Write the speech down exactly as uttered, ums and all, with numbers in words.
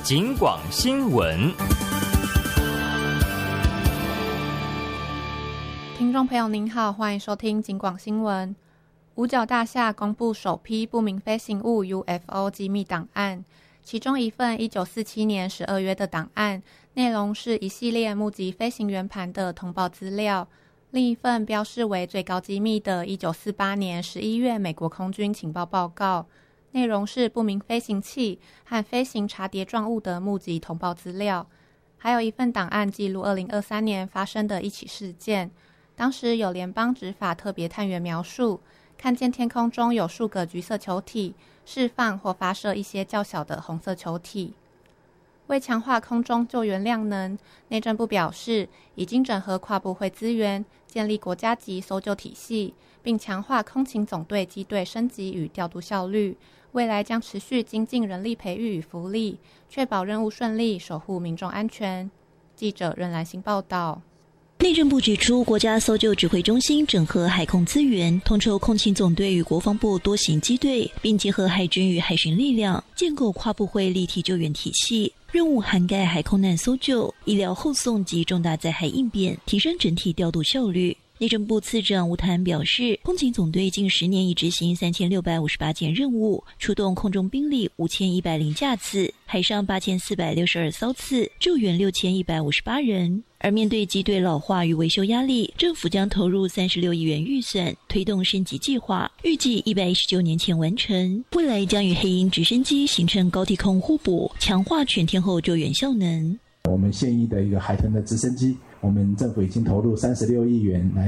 警广新闻。 听众朋友您好，欢迎收听警广新闻。五角大厦公布首批不明飞行物 U F O 机密档案，其中一份一九四七年十二月的档案，内容是一系列目击飞行圆盘的通报资料；另一份标示为最高机密的一九四八年十一月美国空军情报报告，内容是不明飞行器和飞行茶碟状物的目击通报资料。还有一份档案记录二零二三年发生的一起事件，当时有联邦执法特别探员描述，看见天空中有数个橘色球体释放或发射一些较小的红色球体。为强化空中救援量能，内政部表示已经整合跨部会资源，建立国家级搜救体系，并强化空勤总队机队升级与调度效率。未来将持续精进人力培育与福利，确保任务顺利，守护民众安全。记者任兰心报道。 内政部指出，国家搜救指挥中心整合海空资源，统筹空勤总队与国防部多型机队，并结合海军与海巡力量，建构跨部会立体救援体系。任务涵盖海空难搜救、医疗后送及重大灾害应变，提升整体调度效率。内政部次长吴谭表示，空勤总队近十年已执行三千六百五十八件任务，出动空中兵力五千一百零架次，海上八千四百六十二艘次，救援六千一百五十八人。而面对机队老化与维修压力，政府将投入三十六亿元预算，推动升级计划，预计一百一十九年前完成。未来将与黑鹰直升机形成高低空互补，强化全天候救援效能。 我们现役的一个海豚的直升机，我们政府已经投入三十六亿元来